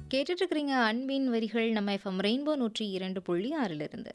கேட்டுட்டு இருக்கிறீங்க அன்பின் வரிகள் நம்ம எஃப்எம் ரெயின்போ 102.6 இருந்து.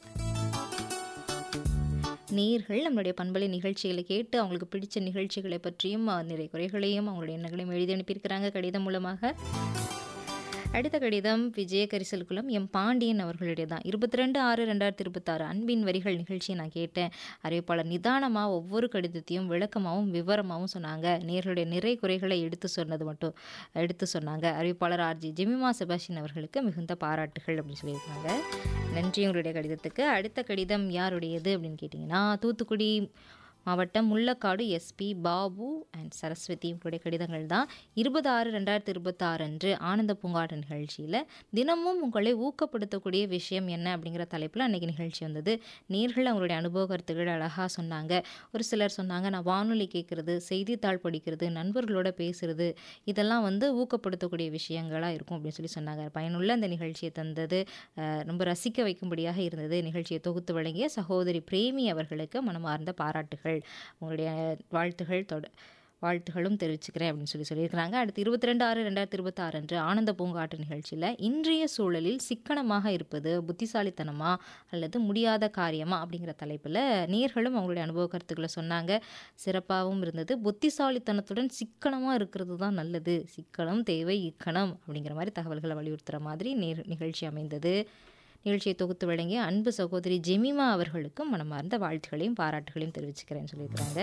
நேயர்கள் நம்மளுடைய பண்பலை நிகழ்ச்சிகளை கேட்டு அவங்களுக்கு பிடிச்ச நிகழ்ச்சிகளை பற்றியும் நிறை குறைகளையும் அவங்களுடைய எண்ணங்களையும் எழுதி அனுப்பியிருக்கிறாங்க கடிதம் மூலமாக. அடுத்த கடிதம் விஜய கரிசல்குளம் எம் பாண்டியன் அவர்களுடைய தான். 22/6/2026 அன்பின் வரிகள் நிகழ்ச்சியை நான் கேட்டேன். அறிவிப்பாளர் நிதானமாக ஒவ்வொரு கடிதத்தையும் விளக்கமாகவும் விவரமாகவும் சொன்னாங்க. நேயர்களுடைய நிறை குறைகளை எடுத்து சொன்னாங்க. அறிவிப்பாளர் ஆர்ஜி ஜெமிமா செபாஸ்டியன் அவர்களுக்கு மிகுந்த பாராட்டுகள் அப்படின்னு சொல்லியிருக்காங்க. நன்றி உங்களுடைய கடிதத்துக்கு. அடுத்த கடிதம் யாருடையது அப்படின்னு கேட்டிங்கன்னா, தூத்துக்குடி மாவட்டம் முள்ளக்காடு எஸ்பி பாபு அண்ட் சரஸ்வதி இவங்களுடைய கடிதங்கள் தான். 20/6/2026 அன்று ஆனந்த பூங்காட்ட நிகழ்ச்சியில் தினமும் உங்களை ஊக்கப்படுத்தக்கூடிய விஷயம் என்ன அப்படிங்கிற தலைப்பில் அன்றைக்கி நிகழ்ச்சி வந்தது. நேர்கள் அவங்களுடைய அனுபவ கருத்துக்கள் அழகாக சொன்னாங்க. ஒரு சிலர் சொன்னாங்க, நான் வானொலி கேட்குறது, செய்தித்தாள் படிக்கிறது, நண்பர்களோட பேசுகிறது, இதெல்லாம் ஊக்கப்படுத்தக்கூடிய விஷயங்களாக இருக்கும் அப்படின்னு சொல்லி சொன்னாங்க. பயனுள்ள அந்த நிகழ்ச்சியை தந்தது, ரொம்ப ரசிக்க வைக்கும்படியாக இருந்தது. நிகழ்ச்சியை தொகுத்து வழங்கிய சகோதரி பிரேமி அவர்களுக்கு மனமார்ந்த பாராட்டுகள், உங்களுடைய வாழ்த்துகளும் தெரிவிச்சுக்கிறேன் அப்படின்னு சொல்லியிருக்கிறாங்க. அடுத்து 22/6/2026 அன்று ஆனந்த பூங்காட்டு நிகழ்ச்சியில் இன்றைய சூழலில் சிக்கனமாக இருப்பது புத்திசாலித்தனமா அல்லது முடியாத காரியமா அப்படிங்கிற தலைப்பில் நேர்களும் அவங்களுடைய அனுபவ கருத்துக்களை சொன்னாங்க. சிறப்பாகவும் இருந்தது. புத்திசாலித்தனத்துடன் சிக்கனமாக இருக்கிறது தான் நல்லது, சிக்கனம் தேவை இக்கணம் அப்படிங்கிற மாதிரி தகவல்களை வலியுறுத்துகிற மாதிரி நிகழ்ச்சி அமைந்தது. நிகழ்ச்சியை தொகுத்து வழங்கிய அன்பு சகோதரி ஜெமிமா அவர்களுக்கும் மனமார்ந்த வாழ்த்துக்களையும் பாராட்டுகளையும் தெரிவிச்சுக்கிறேன்னு சொல்லியிருக்கிறாங்க.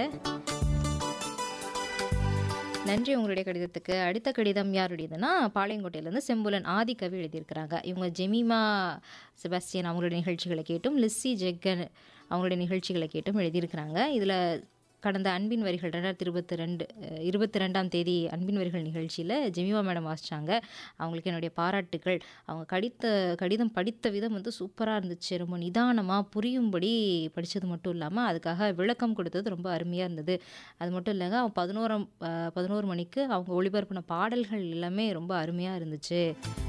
நன்றி உங்களுடைய கடிதத்துக்கு. அடுத்த கடிதம் யாருடையதுன்னா, பாளையங்கோட்டையிலேருந்து செம்புலன் ஆதிகவி எழுதியிருக்கிறாங்க. இவங்க ஜெமிமா செபாஸ்டியன் அவங்களுடைய நிகழ்ச்சிகளை கேட்டும் லிஸ்ஸி ஜெகன் அவங்களுடைய நிகழ்ச்சிகளை கேட்டும் எழுதியிருக்கிறாங்க. இதில் கடந்த அன்பின் வரிகள் 22ஆம் தேதி அன்பின் வரிகள் நிகழ்ச்சியில் ஜெமிமா மேடம் வாசித்தாங்க. அவங்களுக்கு என்னுடைய பாராட்டுக்கள். அவங்க கடிதம் படித்த விதம் சூப்பராக இருந்துச்சு. ரொம்ப நிதானமாக புரியும்படி படித்தது மட்டும் இல்லாமல் அதுக்காக விளக்கம் கொடுத்தது ரொம்ப அருமையாக இருந்தது. அது மட்டும் இல்லைங்க, அவங்க 11 மணிக்கு அவங்க ஒளிபரப்பின பாடல்கள் எல்லாமே ரொம்ப அருமையாக இருந்துச்சு.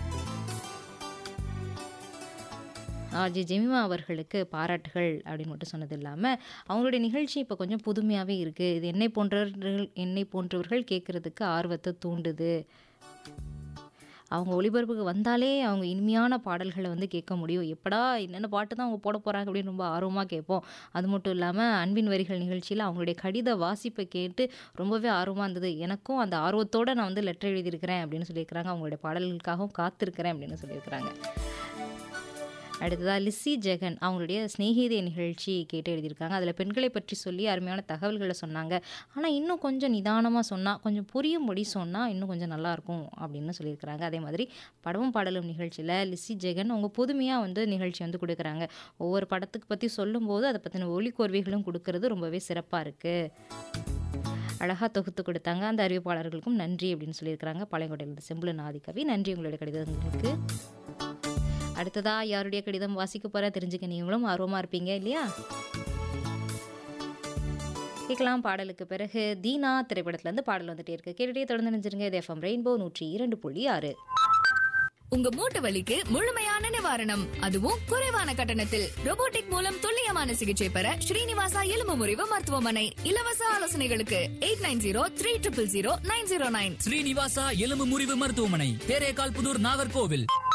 ஆர்ஜி ஜெமிமா அவர்களுக்கு பாராட்டுகள் அப்படின்னு மட்டும் சொன்னது இல்லாமல் அவங்களுடைய நிகழ்ச்சி இப்போ கொஞ்சம் புதுமையாகவே இருக்குது. இது என்னை போன்றவர்கள் கேட்குறதுக்கு ஆர்வத்தை தூண்டுது. அவங்க ஒளிபரப்புக்கு வந்தாலே அவங்க இனிமையான பாடல்களை கேட்க முடியும். எப்படா என்னென்ன பாட்டு தான் அவங்க போட போகிறாங்க அப்படின்னு ரொம்ப ஆர்வமாக கேட்போம். அது மட்டும் இல்லாமல் அன்பின் வரிகள் நிகழ்ச்சியில் அவங்களுடைய கடித வாசிப்பை கேட்டு ரொம்பவே ஆர்வமாக இருந்தது. எனக்கும் அந்த ஆர்வத்தோடு நான் லெட்டர் எழுதியிருக்கிறேன் அப்படின்னு சொல்லியிருக்கிறாங்க. அவங்களுடைய பாடல்களுக்காகவும் காத்திருக்கிறேன் அப்படின்னு சொல்லியிருக்கிறாங்க. அடுத்ததாக லிஸ்ஸி ஜெகன் அவங்களுடைய ஸ்நேகிதே நிகழ்ச்சி கேட்டு எழுதியிருக்காங்க. அதில் பெண்களை பற்றி சொல்லி அருமையான தகவல்களை சொன்னாங்க. ஆனால் இன்னும் கொஞ்சம் நிதானமாக சொன்னால், கொஞ்சம் புரியும்படி சொன்னால் இன்னும் கொஞ்சம் நல்லாயிருக்கும் அப்படின்னு சொல்லியிருக்கிறாங்க. அதே மாதிரி படமும் பாடலும் நிகழ்ச்சியில் லிஸ்ஸி ஜெகன் அவங்க புதுமையாக நிகழ்ச்சி கொடுக்குறாங்க. ஒவ்வொரு படத்துக்கு பற்றி சொல்லும்போது அதை பற்றின ஒளிக்கோர்வைகளும் கொடுக்கறது ரொம்பவே சிறப்பாக இருக்குது. அழகாக தொகுத்து கொடுத்தாங்க. அந்த அறிவிப்பாளர்களுக்கும் நன்றி அப்படின்னு சொல்லியிருக்கிறாங்க. பாளையங்கோட்டையிலிருந்து செம்புலன் ஆதிகவி. நன்றி உங்களுடைய கடிதங்களுக்கு. அடுத்ததா யாருடைய கடிதம் வாசிக்க போற தெரிஞ்சுக்க நீங்களும் ஆர்வமா இருப்பீங்க இல்லையா? கேட்கலாம். பாடலுக்கு பிறகு தீனா திரைப்படத்துல இருந்து பாடல் வந்துட்டே இருக்கு. கேட்டுட்டே தொடர்ந்து நினைச்சிருங்க. இது எஃப்எம் ரெயின்போ 102.6. உங்க மூட்டு வலிக்கு முழுமையான நிவாரணம், அதுவும் குறைவான கட்டணத்தில். ரோபோட்டிக் மூலம் துல்லியமான சிகிச்சை பெற ஸ்ரீனிவாசா எலும்பு முறிவு மருத்துவமனை. இலவச ஆலோசனைகளுக்கு 8903000909. ஸ்ரீனிவாசா எலும்பு முறிவு மருத்துவமனை, தேரேகால் புதூர், நாகர்கோவில்.